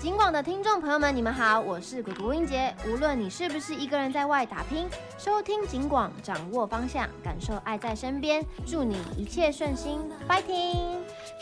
警广的听众朋友们，你们好，我是果果英杰。无论你是不是一个人在外打拼，收听警广，掌握方向，感受爱在身边，祝你一切顺心，fighting！